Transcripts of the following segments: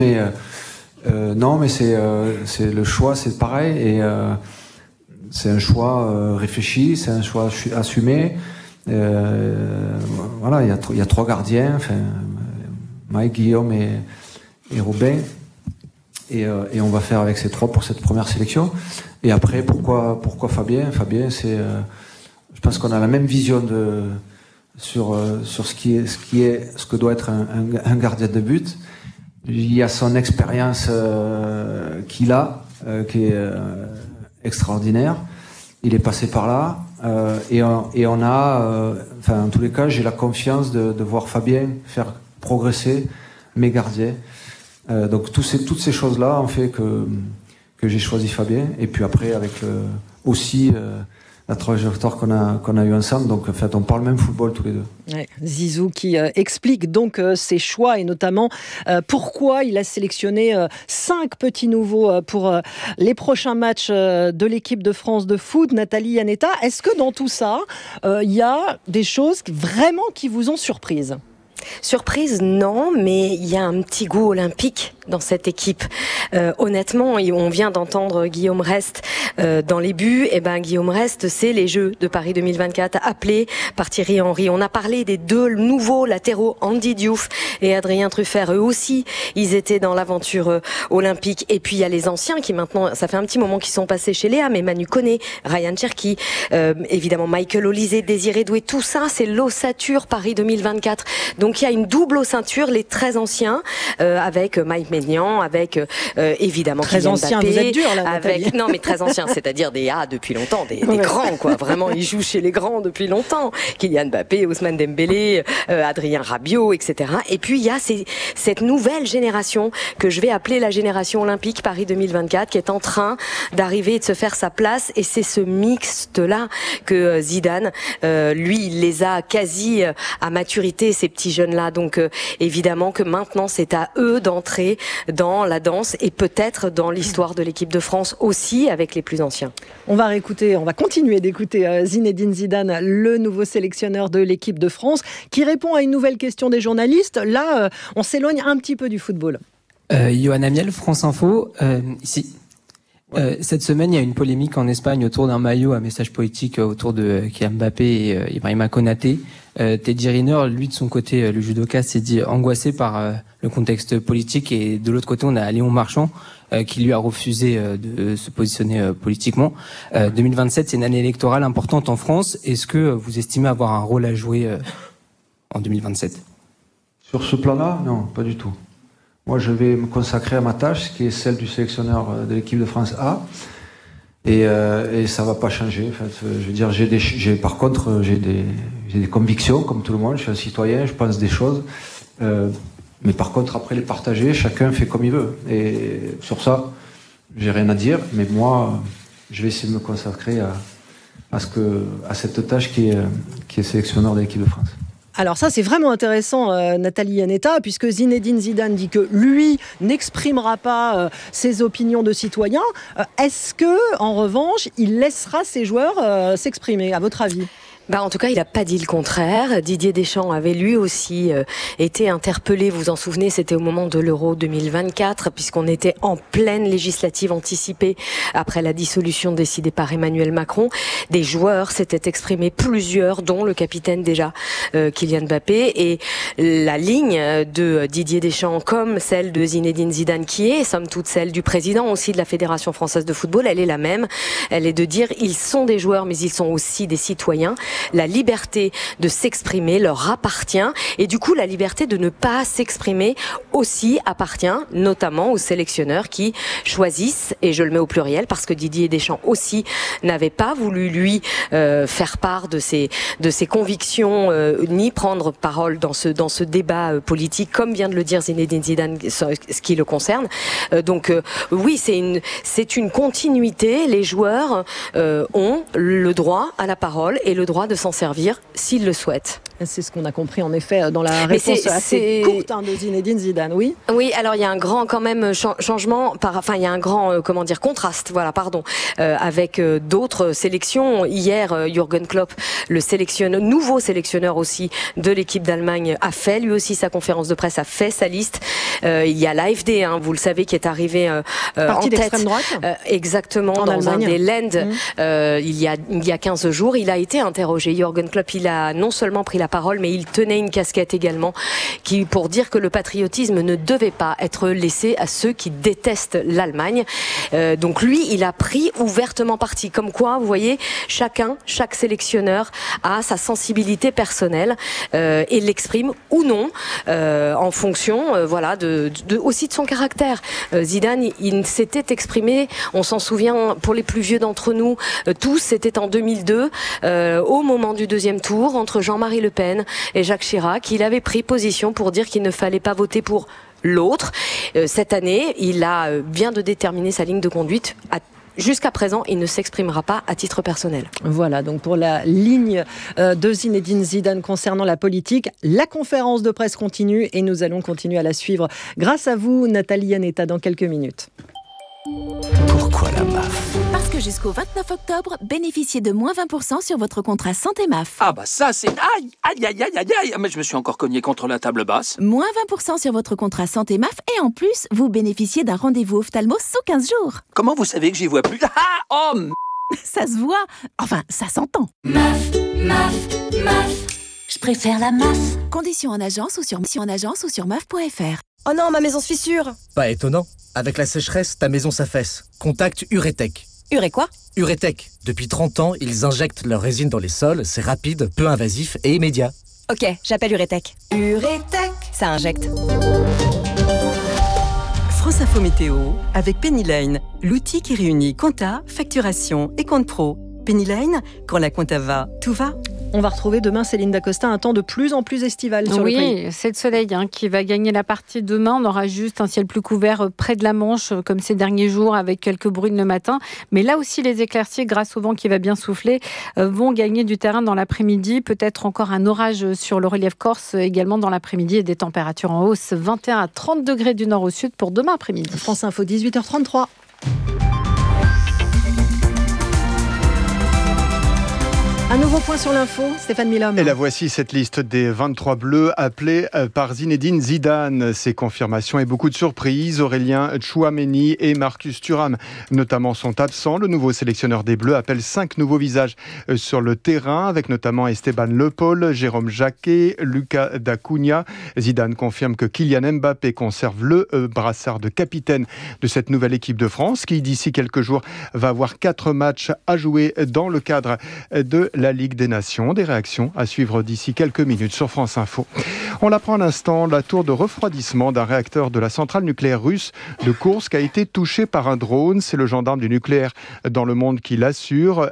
Mais non, mais c'est le choix, c'est pareil, et c'est un choix réfléchi, c'est un choix assumé. Voilà, il y a 3 gardiens, enfin, Mike, Guillaume et Robin, et on va faire avec ces 3 pour cette première sélection. Et après, pourquoi Fabien? Fabien, c'est, je pense qu'on a la même vision sur ce que doit être un gardien de but. Il y a son expérience qu'il a, qui est extraordinaire. Il est passé par là, et on a, enfin, en tous les cas, j'ai la confiance de voir Fabien faire progresser mes gardiens. Donc toutes ces choses-là ont fait que j'ai choisi Fabien. Et puis après, avec aussi la trajectoire qu'on a eu ensemble. Donc en fait, on parle même football tous les deux. Ouais, Zizou qui explique donc ses choix et notamment pourquoi il a sélectionné 5 petits nouveaux pour les prochains matchs de l'équipe de France de foot. Nathalie Iannetta, est-ce que dans tout ça, il y a des choses vraiment qui vous ont surprise ? Surprise, non, mais il y a un petit goût olympique dans cette équipe. Honnêtement, on vient d'entendre Guillaume Rest dans les buts. Et ben, Guillaume Rest, c'est les Jeux de Paris 2024 appelés par Thierry Henry. On a parlé des 2 nouveaux latéraux, Andy Diouf et Adrien Truffert. Eux aussi, ils étaient dans l'aventure olympique. Et puis, il y a les anciens qui maintenant, ça fait un petit moment qu'ils sont passés chez Léa, mais Manu Koné, Ryan Cherki, évidemment Michael Olysée, Désiré Doué, tout ça, c'est l'ossature Paris 2024. Donc, il y a une double ossature, les très anciens, avec Mike Maignan, avec évidemment très Kylian anciens, Mbappé, vous êtes dur là, avec non mais très anciens, c'est-à-dire des depuis longtemps, des grands quoi. Vraiment, ils jouent chez les grands depuis longtemps. Kylian Mbappé, Ousmane Dembélé, Adrien Rabiot, etc. Et puis il y a cette nouvelle génération que je vais appeler la génération olympique Paris 2024 qui est en train d'arriver et de se faire sa place. Et c'est ce mixte là que Zidane, lui, il les a quasi à maturité, ces petits jeunes là. Donc évidemment que maintenant c'est à eux d'entrer dans la danse et peut-être dans l'histoire de l'équipe de France aussi avec les plus anciens. On va continuer d'écouter Zinedine Zidane, le nouveau sélectionneur de l'équipe de France, qui répond à une nouvelle question des journalistes. Là, on s'éloigne un petit peu du football. Johan Amiel, France Info, ici. Cette semaine, il y a une polémique en Espagne autour d'un maillot à message politique autour de Kylian Mbappé et Ibrahima Konaté. Teddy Riner, lui de son côté, le judoka, s'est dit angoissé par le contexte politique, et de l'autre côté, on a Léon Marchand qui lui a refusé de se positionner politiquement. 2027, c'est une année électorale importante en France. Est-ce que vous estimez avoir un rôle à jouer en 2027 ? Sur ce plan-là, non, pas du tout. Moi, je vais me consacrer à ma tâche, qui est celle du sélectionneur de l'équipe de France A, et ça va pas changer. En fait, je veux dire, par contre, j'ai des convictions, comme tout le monde. Je suis un citoyen, je pense des choses, mais par contre, après les partager, chacun fait comme il veut. Et sur ça, j'ai rien à dire. Mais moi, je vais essayer de me consacrer à cette tâche qui est sélectionneur de l'équipe de France. Alors ça, c'est vraiment intéressant, Nathalie Iannetta, puisque Zinedine Zidane dit que lui n'exprimera pas ses opinions de citoyen. Est-ce que, en revanche, il laissera ses joueurs s'exprimer, à votre avis ? En tout cas, il n'a pas dit le contraire. Didier Deschamps avait lui aussi été interpellé, vous vous en souvenez, c'était au moment de l'Euro 2024, puisqu'on était en pleine législative anticipée après la dissolution décidée par Emmanuel Macron. Des joueurs s'étaient exprimés, plusieurs, dont le capitaine déjà, Kylian Mbappé. Et la ligne de Didier Deschamps, comme celle de Zinedine Zidane, qui est, somme toute, celle du président aussi de la Fédération française de football, elle est la même. Elle est de dire, ils sont des joueurs, mais ils sont aussi des citoyens. La liberté de s'exprimer leur appartient, et du coup la liberté de ne pas s'exprimer aussi appartient notamment aux sélectionneurs qui choisissent, et je le mets au pluriel parce que Didier Deschamps aussi n'avait pas voulu lui faire part de ses convictions ni prendre parole dans ce débat politique, comme vient de le dire Zinedine Zidane, ce qui le concerne. Donc oui, c'est une continuité. Les joueurs ont le droit à la parole et le droit de s'en servir s'ils le souhaitent. C'est ce qu'on a compris en effet dans la réponse assez courte de Zinedine Zidane. Oui. Oui, alors il y a un grand quand même changement, il y a un grand contraste, avec d'autres sélections. Hier, Jürgen Klopp, le nouveau sélectionneur aussi de l'équipe d'Allemagne, a fait lui aussi sa conférence de presse, a fait sa liste. Il y a l'AfD, vous le savez, qui est arrivé Parti en tête. d'extrême droite. Exactement, dans Allemagne. un des Länder, il y a 15 jours. Il a été interrogé. Jürgen Klopp, il a non seulement pris la parole, mais il tenait une casquette également pour dire que le patriotisme ne devait pas être laissé à ceux qui détestent l'Allemagne. Donc lui, il a pris ouvertement parti. Comme quoi, vous voyez, chaque sélectionneur a sa sensibilité personnelle et l'exprime ou non en fonction aussi de son caractère. Zidane, il s'était exprimé, on s'en souvient pour les plus vieux d'entre nous, tous, c'était en 2002, au moment du deuxième tour, entre Jean-Marie Le Pen et Jacques Chirac. Il avait pris position pour dire qu'il ne fallait pas voter pour l'autre. Cette année, il vient de déterminer sa ligne de conduite. Jusqu'à présent, il ne s'exprimera pas à titre personnel. Voilà, donc pour la ligne de Zinedine Zidane concernant la politique, la conférence de presse continue et nous allons continuer à la suivre grâce à vous, Nathalie Yanetta, dans quelques minutes. Pourquoi la MAF ? Parce que jusqu'au 29 octobre, bénéficiez de moins 20% sur votre contrat santé MAF. Ah bah ça c'est... Aïe. Mais je me suis encore cogné contre la table basse. Moins 20% sur votre contrat santé MAF et en plus, vous bénéficiez d'un rendez-vous ophtalmo sous 15 jours. Comment vous savez que j'y vois plus ? Ça se voit. Enfin, ça s'entend. MAF. Je préfère la MAF. Conditions en agence ou sur maf.fr. Oh non, ma maison se fissure. Pas étonnant. Avec la sécheresse, ta maison s'affaisse. Contacte Uretech. Quoi ? Uretech. Depuis 30 ans, ils injectent leur résine dans les sols. C'est rapide, peu invasif et immédiat. Ok, j'appelle Uretech. Uretech, ça injecte. France Info Météo avec Penny Lane, l'outil qui réunit compta, facturation et compte pro. Penny Lane, quand la compta va, tout va. On va retrouver demain, Céline Dacosta, un temps de plus en plus estival sur le pays. Oui, c'est le soleil qui va gagner la partie demain. On aura juste un ciel plus couvert près de la Manche, comme ces derniers jours, avec quelques bruines le matin. Mais là aussi, les éclaircies, grâce au vent qui va bien souffler, vont gagner du terrain dans l'après-midi. Peut-être encore un orage sur le relief corse également dans l'après-midi et des températures en hausse, 21 à 30 degrés du nord au sud pour demain après-midi. France Info, 18h33. Un nouveau point sur l'info, Stéphane Milhomme. Et la voici, cette liste des 23 bleus appelés par Zinedine Zidane. Ces confirmations et beaucoup de surprises. Aurélien Tchouameni et Marcus Thuram notamment sont absents. Le nouveau sélectionneur des Bleus appelle 5 nouveaux visages sur le terrain, avec notamment Esteban Le Paul, Jérôme Jacquet, Lucas D'Acunha. Zidane confirme que Kylian Mbappé conserve le brassard de capitaine de cette nouvelle équipe de France, qui d'ici quelques jours va avoir 4 matchs à jouer dans le cadre de la Ligue des Nations. Des réactions à suivre d'ici quelques minutes sur France Info. On l'apprend à l'instant, la tour de refroidissement d'un réacteur de la centrale nucléaire russe de Koursk a été touchée par un drone. C'est le gendarme du nucléaire dans le monde qui l'assure,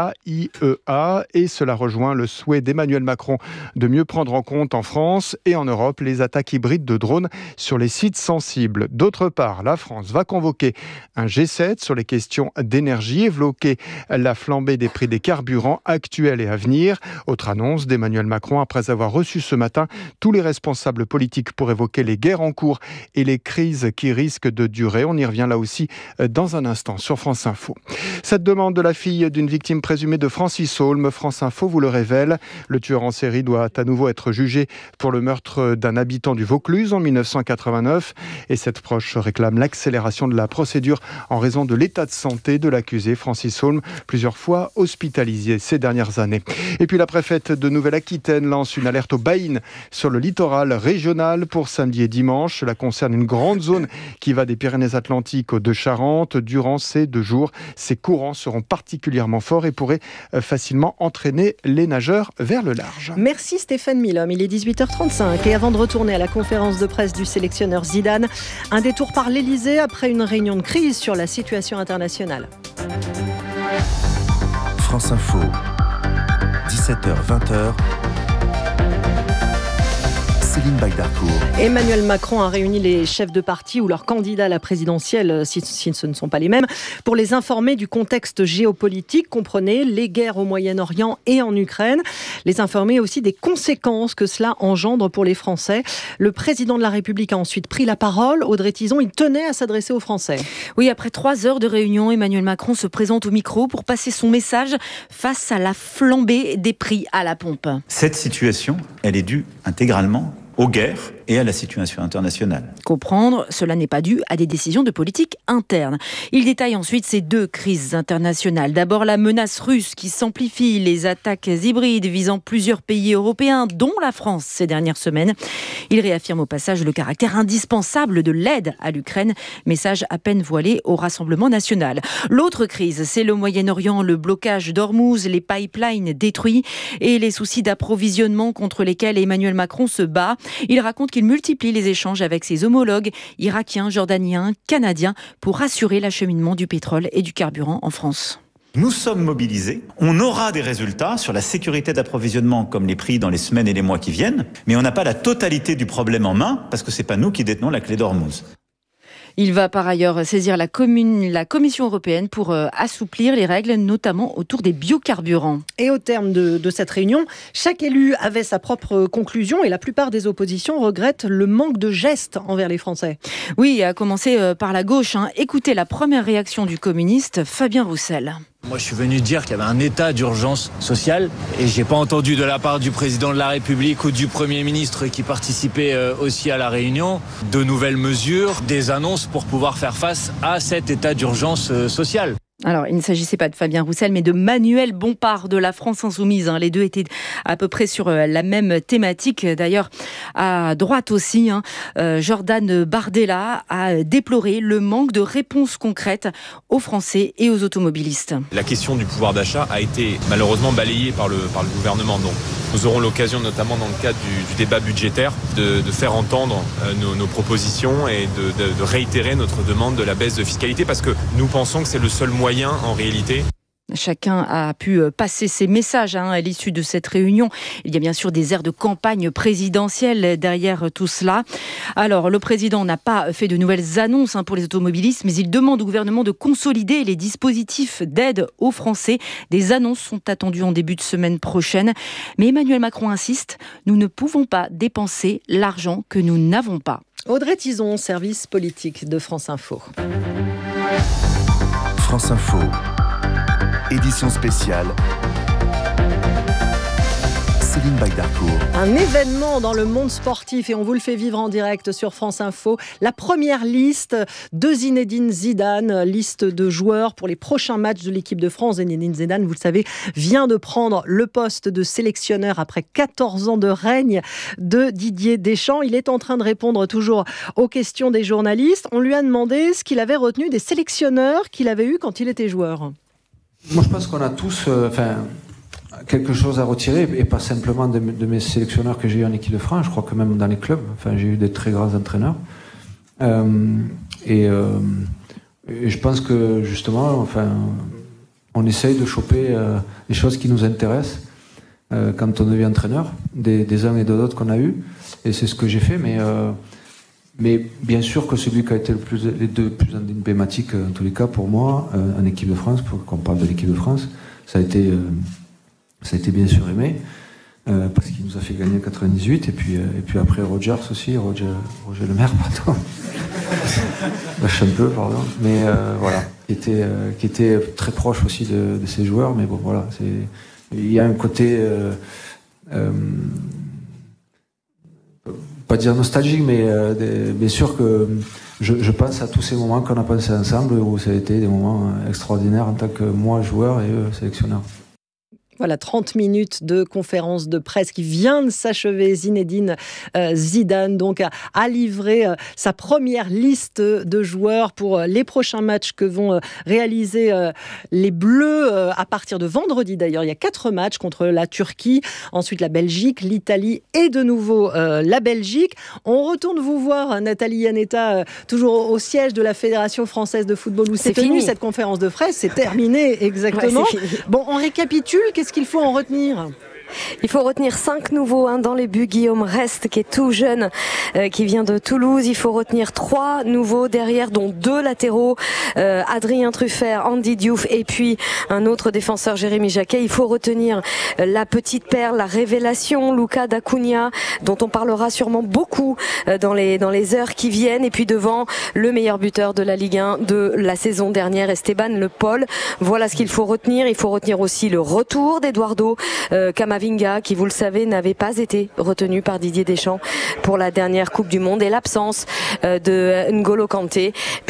l'AIEA, et cela rejoint le souhait d'Emmanuel Macron de mieux prendre en compte en France et en Europe les attaques hybrides de drones sur les sites sensibles. D'autre part, la France va convoquer un G7 sur les questions d'énergie, évoquer la flambée des prix des carburants actuels et à venir. Autre annonce d'Emmanuel Macron après avoir reçu ce matin tous les responsables politiques pour évoquer les guerres en cours et les crises qui risquent de durer. On y revient là aussi dans un instant sur France Info. Cette demande de la fille d'une victime présumée de Francis Holm, France Info vous le révèle. Le tueur en série doit à nouveau être jugé pour le meurtre d'un habitant du Vaucluse en 1989 et cette proche réclame l'accélération de la procédure en raison de l'état de santé de l'accusé Francis Holm, plusieurs fois hospitalisé ces dernières années. Et puis la préfète de Nouvelle-Aquitaine lance une alerte aux baïnes sur le littoral régional pour samedi et dimanche. Cela concerne une grande zone qui va des Pyrénées-Atlantiques aux Deux-Charentes. Durant ces 2 jours, ces courants seront particulièrement forts et pourraient facilement entraîner les nageurs vers le large. Merci Stéphane Milhomme, il est 18h35 et avant de retourner à la conférence de presse du sélectionneur Zidane, un détour par l'Elysée après une réunion de crise sur la situation internationale. France Info, 17h-20h. Céline Bagdarcourt. Emmanuel Macron a réuni les chefs de parti ou leurs candidats à la présidentielle, si ce ne sont pas les mêmes, pour les informer du contexte géopolitique, comprenez les guerres au Moyen-Orient et en Ukraine, les informer aussi des conséquences que cela engendre pour les Français. Le président de la République a ensuite pris la parole. Audrey Tizon, il tenait à s'adresser aux Français. Oui, après 3 heures de réunion, Emmanuel Macron se présente au micro pour passer son message face à la flambée des prix à la pompe. Cette situation, elle est due intégralement aux guerres et à la situation internationale. Comprendre, cela n'est pas dû à des décisions de politique interne. Il détaille ensuite ces 2 crises internationales. D'abord la menace russe qui s'amplifie, les attaques hybrides visant plusieurs pays européens, dont la France ces dernières semaines. Il réaffirme au passage le caractère indispensable de l'aide à l'Ukraine, message à peine voilé au Rassemblement national. L'autre crise, c'est le Moyen-Orient, le blocage d'Ormuz, les pipelines détruits et les soucis d'approvisionnement contre lesquels Emmanuel Macron se bat. Il raconte qu'il multiplie les échanges avec ses homologues irakiens, jordaniens, canadiens pour assurer l'acheminement du pétrole et du carburant en France. Nous sommes mobilisés, on aura des résultats sur la sécurité d'approvisionnement comme les prix dans les semaines et les mois qui viennent, mais on n'a pas la totalité du problème en main parce que c'est pas nous qui détenons la clé d'Ormuz. Il va par ailleurs saisir la Commission européenne pour assouplir les règles, notamment autour des biocarburants. Et au terme de cette réunion, chaque élu avait sa propre conclusion et la plupart des oppositions regrettent le manque de gestes envers les Français. Oui, à commencer par la gauche. Écoutez la première réaction du communiste Fabien Roussel. Moi, je suis venu dire qu'il y avait un état d'urgence sociale et j'ai pas entendu de la part du président de la République ou du Premier ministre qui participait aussi à la réunion de nouvelles mesures, des annonces pour pouvoir faire face à cet état d'urgence sociale. Alors, il ne s'agissait pas de Fabien Roussel, mais de Manuel Bompard de la France Insoumise. Les deux étaient à peu près sur la même thématique. D'ailleurs, à droite aussi, Jordan Bardella a déploré le manque de réponses concrètes aux Français et aux automobilistes. La question du pouvoir d'achat a été malheureusement balayée par le gouvernement. Donc, nous aurons l'occasion, notamment dans le cadre du débat budgétaire, de faire entendre nos propositions et de réitérer notre demande de la baisse de fiscalité parce que nous pensons que c'est le seul moyen en réalité. Chacun a pu passer ses messages à l'issue de cette réunion. Il y a bien sûr des airs de campagne présidentielle derrière tout cela. Alors, le président n'a pas fait de nouvelles annonces pour les automobilistes, mais il demande au gouvernement de consolider les dispositifs d'aide aux Français. Des annonces sont attendues en début de semaine prochaine. Mais Emmanuel Macron insiste, nous ne pouvons pas dépenser l'argent que nous n'avons pas. Audrey Tizon, service politique de France Info. France Info, édition spéciale, Céline Bagdarcourt. Un événement dans le monde sportif et on vous le fait vivre en direct sur France Info. La première liste de Zinedine Zidane, liste de joueurs pour les prochains matchs de l'équipe de France. Zinedine Zidane, vous le savez, vient de prendre le poste de sélectionneur après 14 ans de règne de Didier Deschamps. Il est en train de répondre toujours aux questions des journalistes. On lui a demandé ce qu'il avait retenu des sélectionneurs qu'il avait eus quand il était joueur. Moi, je pense qu'on a tous... quelque chose à retirer, et pas simplement de mes sélectionneurs que j'ai eu en équipe de France, je crois que même dans les clubs, j'ai eu des très grands entraîneurs. Et je pense que justement, on essaye de choper les choses qui nous intéressent quand on devient entraîneur, des uns et des autres qu'on a eu, et c'est ce que j'ai fait, mais bien sûr que celui qui a été les deux plus emblématiques, en tous les cas pour moi, en équipe de France, pour qu'on parle de l'équipe de France, ça a été bien sûr Aimé, parce qu'il nous a fait gagner en 98, et puis après Rogers aussi, Roger Lemaire, pardon. Un peu, pardon. Mais voilà, qui était très proche aussi de ces joueurs, mais bon, voilà, il y a un côté, pas dire nostalgique, mais bien sûr que je pense à tous ces moments qu'on a passés ensemble, où ça a été des moments extraordinaires en tant que moi joueur et eux sélectionneur. Voilà, 30 minutes de conférence de presse qui vient de s'achever. Zinedine Zidane donc a livré sa première liste de joueurs pour les prochains matchs que vont réaliser les Bleus à partir de vendredi. D'ailleurs, il y a 4 matchs contre la Turquie, ensuite la Belgique, l'Italie et de nouveau la Belgique. On retourne vous voir, Nathalie Iannetta, toujours au siège de la Fédération française de football où s'est tenue cette conférence de presse. C'est terminé, exactement. Ouais, c'est fini. Bon, on récapitule. Qu'est-ce qu'il faut en retenir ? Il faut retenir 5 nouveaux dans les buts. Guillaume Rest, qui est tout jeune, qui vient de Toulouse. Il faut retenir 3 nouveaux derrière, dont 2 latéraux, Adrien Truffert, Andy Diouf et puis un autre défenseur, Jérémy Jacquet. Il faut retenir la petite perle, la révélation, Luca D'Acunha, dont on parlera sûrement beaucoup dans les heures qui viennent. Et puis devant, le meilleur buteur de la Ligue 1 de la saison dernière, Esteban Le Pol. Voilà ce qu'il faut retenir. Il faut retenir aussi le retour d'Eduardo Camavinga, qui, vous le savez, n'avait pas été retenu par Didier Deschamps pour la dernière Coupe du Monde, et l'absence de N'Golo Kanté.